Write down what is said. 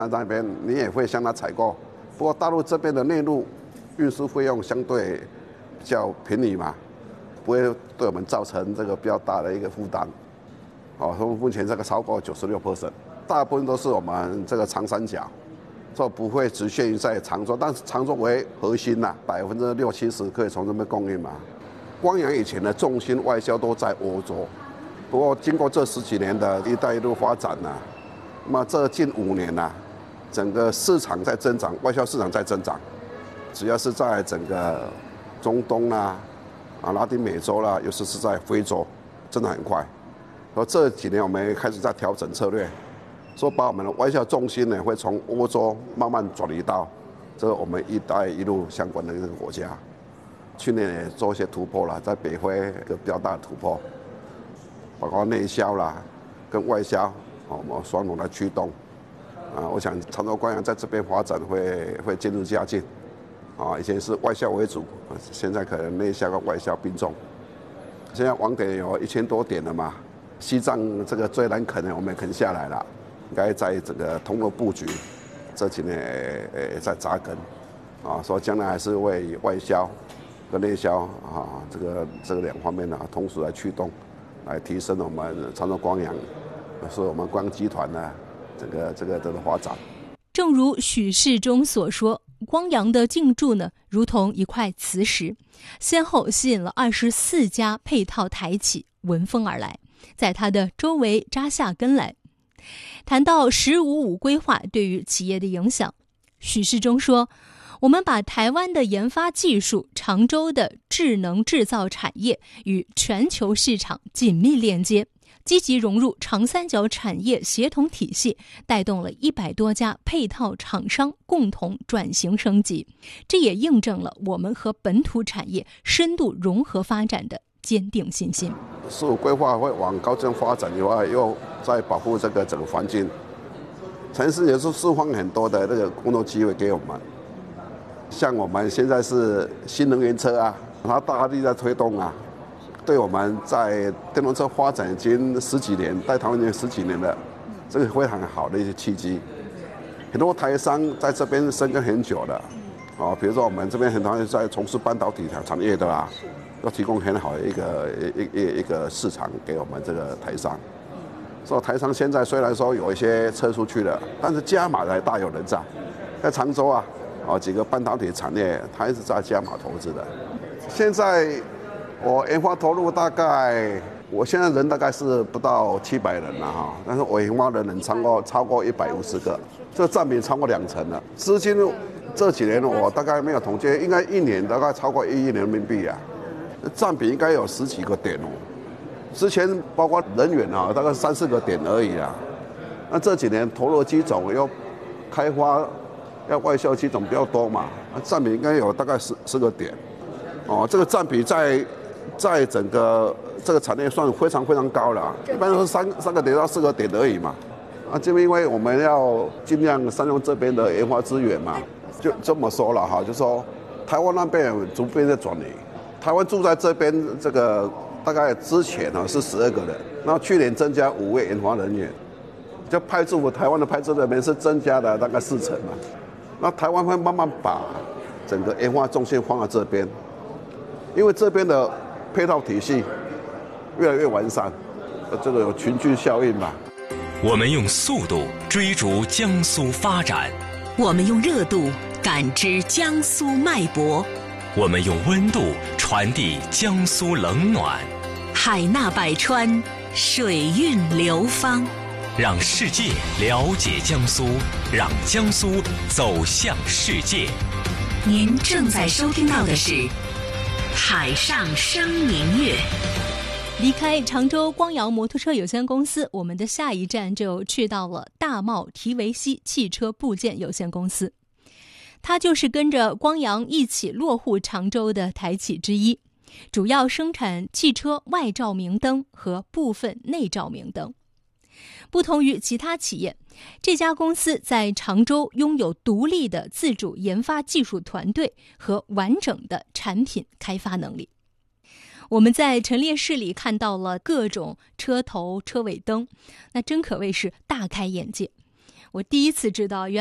那边你也会向他采购，不过大陆这边的内陆运输费用相对比较便宜嘛，不会对我们造成这个比较大的一个负担。目前这个超过96%，大部分都是我们这个长三角，所以不会局限于在常州，但是常州为核心呐，60%-70%可以从这边供应嘛。光阳以前的重心外销都在欧洲，不过经过这10几年的一带一路发展呐，那么这近5年呐，整个市场在增长，外销市场在增长，只要是在整个中东啦、拉丁美洲啦，尤其是在非洲，增长很快。而这几年我们开始在调整策略，说把我们的外销重心呢，会从欧洲慢慢转移到这个我们一带一路相关的一个国家。去年也做一些突破了，在北非一个比较大的突破，包括内销啦跟外销，我们双龙来驱动。我想常州光阳在这边发展会渐入佳境。以前是外销为主，现在可能内销跟外销并重。现在网点有1000多点了嘛。西藏这个最难啃的我们啃下来了，应该在整个通路布局这几年在扎根，所以将来还是为外销跟内销这个2方面同时来驱动，来提升我们常州光阳，是我们光集团的这个发展。 正如许世忠所说，光阳的进驻呢，如同一块磁石，先后吸引了24家配套台企闻风而来，在它的周围扎下根来。谈到“15+5”规划对于企业的影响，许世忠说，我们把台湾的研发技术、常州的智能制造产业与全球市场紧密链接，积极融入长三角产业协同体系，带动了100多家配套厂商共同转型升级。这也印证了我们和本土产业深度融合发展的坚定信心。 15规划会往高增发展以外，又在保护这个整个环境，城市也是释放很多的那个工作机会给我们。像我们现在是新能源车啊，它大力在推动啊，对我们在电动车发展已经10几年，在台湾已经10几年了，这个非常好的一些契机。很多台商在这边生根很久了，比如说我们这边很多人在从事半导体产业的啦，要提供很好的一个市场给我们这个台商。所以台商现在虽然说有一些撤出去了，但是加码的大有人在常州啊，几个半导体产业，它一直在加码投资的。现在我研发投入大概，我现在人大概是不到700人了哈，但是我研发的人超过150个，这占比超过20%了。资金这几年我大概没有统计，应该1年大概超过1亿人民币啊，占比应该有10几个点哦。之前包括人员大概3-4个点而已啊。那这几年投入机种要开发。要外销机种比较多嘛，占比应该有大概10个点，这个占比在整个这个产业算非常非常高了，一般都是3个点到4个点而已嘛，就因为我们要尽量善用这边的研发资源嘛，就这么说了哈，就说台湾那边逐渐在转移，台湾住在这边这个大概之前是12个人，然后去年增加5位研发人员，就派驻台湾的派驻人员是增加了大概40%嘛。那台湾会慢慢把整个研发重心放在这边，因为这边的配套体系越来越完善，这个有群聚效应嘛。 我们用速度追逐江苏发展， 我们用热度感知江苏脉搏， 我们用温度传递江苏冷暖。 海纳百川，水韵流芳。 让世界了解江苏，让江苏走向世界。 您正在收听到的是《海上生明月》。 离开常州光阳摩托车有限公司，我们的下一站就去到了大茂提维西汽车部件有限公司。它就是跟着光阳一起落户常州的台企之一，主要生产汽车外照明灯和部分内照明灯。不同于其他企业，这家公司在常州拥有独立的自主研发技术团队和完整的产品开发能力。我们在陈列室里看到了各种车头、车尾灯，那真可谓是大开眼界。 我第一次知道，原